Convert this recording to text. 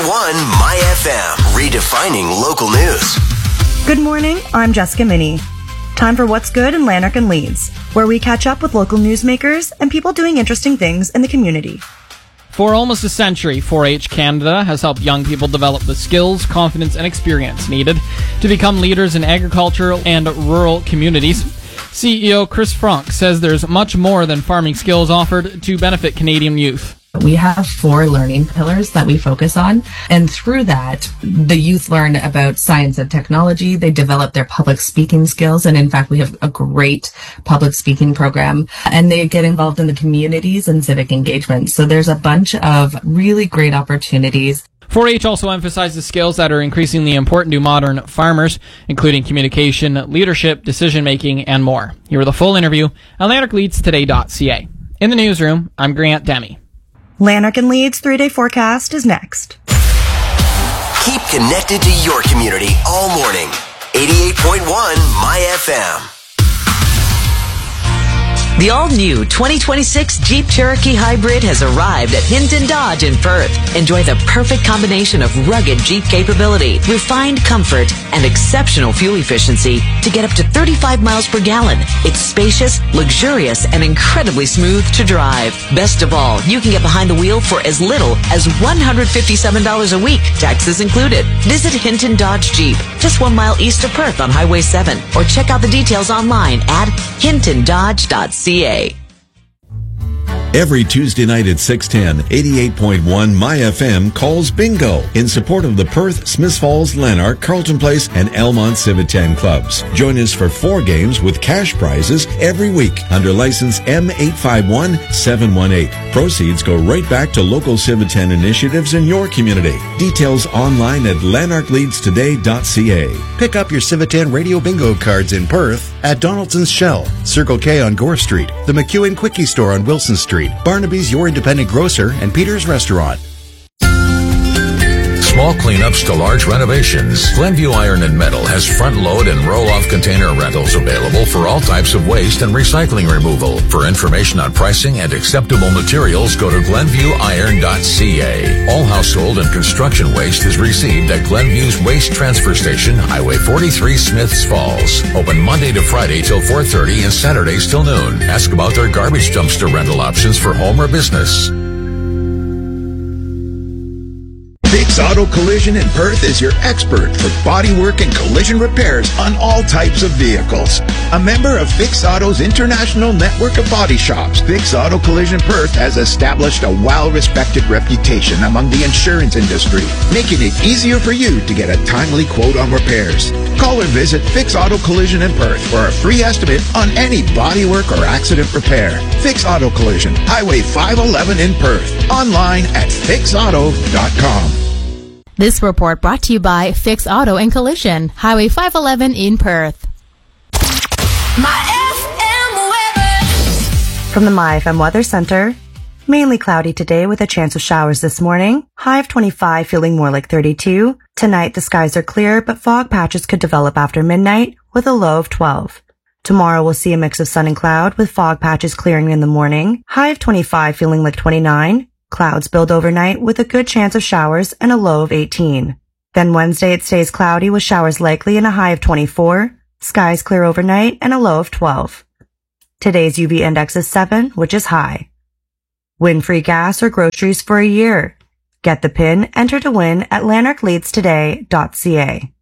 My FM, redefining local news. Good morning, I'm Jessica Minnie. Time for What's Good in Lanark and Leeds, where we catch up with local newsmakers and people doing interesting things in the community. For almost a century, 4-H Canada has helped young people develop the skills, confidence, and experience needed to become leaders in agricultural and rural communities. CEO Chris Franck says there's much more than farming skills offered to benefit Canadian youth. We have 4 learning pillars that we focus on, and through that, the youth learn about science and technology. They develop their public speaking skills, and in fact, we have a great public speaking program, and they get involved in the communities and civic engagement. So there's a bunch of really great opportunities. 4-H also emphasizes skills that are increasingly important to modern farmers, including communication, leadership, decision-making, and more. Here with a full interview on lanarkleadstoday.ca. In the newsroom, I'm Grant Demi. Lanark and Leeds 3-day forecast is next. Keep connected to your community all morning. 88.1 My FM. The all-new 2026 Jeep Cherokee Hybrid has arrived at Hinton Dodge in Perth. Enjoy the perfect combination of rugged Jeep capability, refined comfort, and exceptional fuel efficiency to get up to 35 miles per gallon. It's spacious, luxurious, and incredibly smooth to drive. Best of all, you can get behind the wheel for as little as $157 a week, taxes included. Visit Hinton Dodge Jeep, just 1 mile east of Perth on Highway 7, or check out the details online at hintondodge.ca. Every Tuesday night at 6:10, 88.1 My FM calls bingo in support of the Perth, Smiths Falls, Lanark, Carlton Place, and Elmont Civitan clubs. Join us for 4 games with cash prizes every week under license M851718. Proceeds go right back to local Civitan initiatives in your community. Details online at lanarkleadstoday.ca. Pick up your Civitan Radio Bingo cards in Perth at Donaldson's Shell, Circle K on Gore Street, the McEwen Quickie Store on Wilson Street, Barnaby's Your Independent Grocer, and Peter's Restaurant. Small cleanups to large renovations. Glenview Iron and Metal has front-load and roll-off container rentals available for all types of waste and recycling removal. For information on pricing and acceptable materials, go to glenviewiron.ca. All household and construction waste is received at Glenview's Waste Transfer Station, Highway 43, Smiths Falls. Open Monday to Friday till 4:30 and Saturdays till noon. Ask about their garbage dumpster rental options for home or business. Fix Auto Collision in Perth is your expert for bodywork and collision repairs on all types of vehicles. A member of Fix Auto's international network of body shops, Fix Auto Collision Perth has established a well-respected reputation among the insurance industry, making it easier for you to get a timely quote on repairs. Call or visit Fix Auto Collision in Perth for a free estimate on any bodywork or accident repair. Fix Auto Collision, Highway 511 in Perth. Online at fixauto.com. This report brought to you by Fix Auto and Collision, Highway 511 in Perth. My FM weather. From the My FM Weather Center, mainly cloudy today with a chance of showers this morning. High of 25, feeling more like 32. Tonight, the skies are clear, but fog patches could develop after midnight with a low of 12. Tomorrow, we'll see a mix of sun and cloud with fog patches clearing in the morning. High of 25, feeling like 29. Clouds build overnight with a good chance of showers and a low of 18. Then Wednesday it stays cloudy with showers likely and a high of 24. Skies clear overnight and a low of 12. Today's UV index is 7, which is high. Win free gas or groceries for a year. Get the PIN, enter to win at lanarkleadstoday.ca.